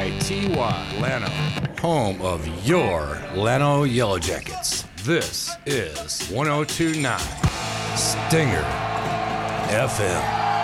KYTY, Llano, home of your Llano Yellow Jackets. This is 102.9 Stinger FM.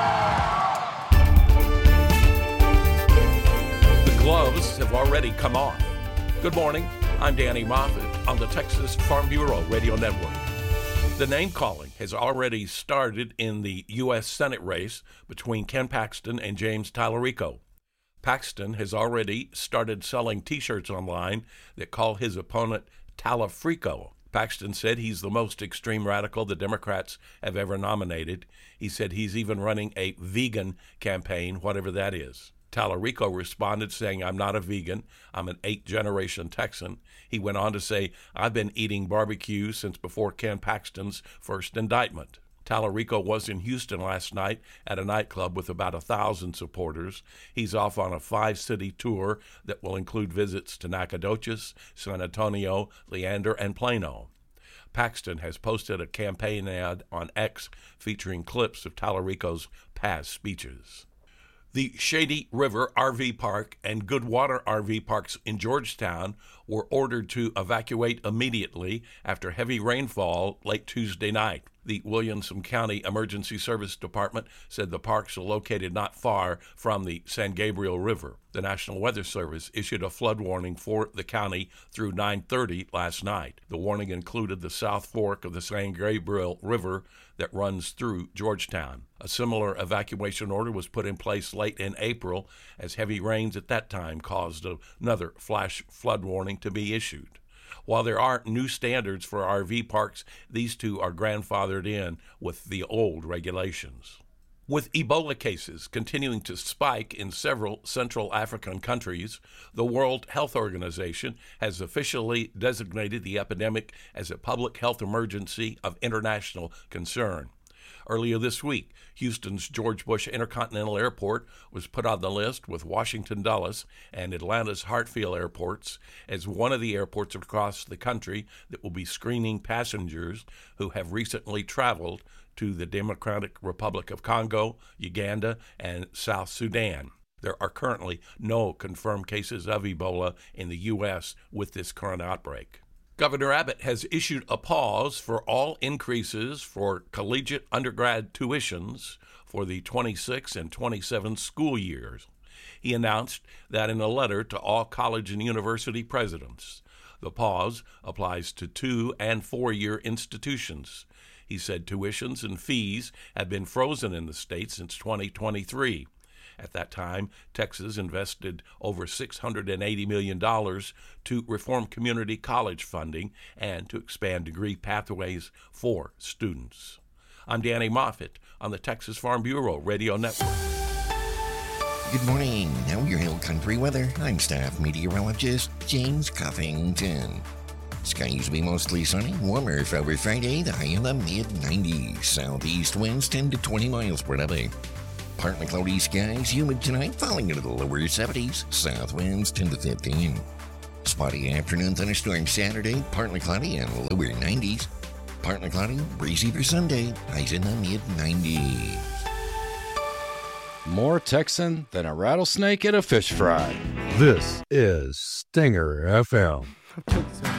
The gloves have already come off. Good morning. I'm Danny Moffett on the Texas Farm Bureau Radio Network. The name-calling has already started in the U.S. Senate race between Ken Paxton and James Tallarico. Paxton has already started selling T-shirts online that call his opponent Tallafrico. Paxton said he's the most extreme radical the Democrats have ever nominated. He said he's even running a vegan campaign, whatever that is. Tallarico responded saying, "I'm not a vegan. I'm an 8th-generation Texan." He went on to say, "I've been eating barbecue since before Ken Paxton's first indictment." Tallarico was in Houston last night at a nightclub with about 1,000 supporters. He's off on a 5-city tour that will include visits to Nacogdoches, San Antonio, Leander, and Plano. Paxton has posted a campaign ad on X featuring clips of Tallarico's past speeches. The Shady River RV Park and Goodwater RV Parks in Georgetown were ordered to evacuate immediately after heavy rainfall late Tuesday night. The Williamson County Emergency Service Department said the parks are located not far from the San Gabriel River. The National Weather Service issued a flood warning for the county through 9:30 last night. The warning included the South Fork of the San Gabriel River that runs through Georgetown. A similar evacuation order was put in place late in April as heavy rains at that time caused another flash flood warning to be issued. While there are new standards for RV parks, these two are grandfathered in with the old regulations. With Ebola cases continuing to spike in several Central African countries, the World Health Organization has officially designated the epidemic as a public health emergency of international concern. Earlier this week, Houston's George Bush Intercontinental Airport was put on the list with Washington Dulles and Atlanta's Hartsfield airports as one of the airports across the country that will be screening passengers who have recently traveled to the Democratic Republic of Congo, Uganda, and South Sudan. There are currently no confirmed cases of Ebola in the U.S. with this current outbreak. Governor Abbott has issued a pause for all increases for collegiate undergrad tuitions for the 26 and 27 school years. He announced that in a letter to all college and university presidents. The pause applies to 2- and 4-year institutions. He said tuitions and fees have been frozen in the state since 2023. At that time, Texas invested over $680 million to reform community college funding and to expand degree pathways for students. I'm Danny Moffett on the Texas Farm Bureau Radio Network. Good morning. Now your Hill Country weather. I'm staff meteorologist James Cuffington. Skies will be mostly sunny, warmer for over Friday, the high in the mid-90s. Southeast winds 10 to 20 miles per hour. Partly cloudy skies, humid tonight, falling into the lower 70s. South winds 10 to 15. Spotty afternoon thunderstorm Saturday, partly cloudy and lower 90s. Partly cloudy, breezy for Sunday, highs in the mid-90s. More Texan than a rattlesnake at a fish fry. This is Stinger FM.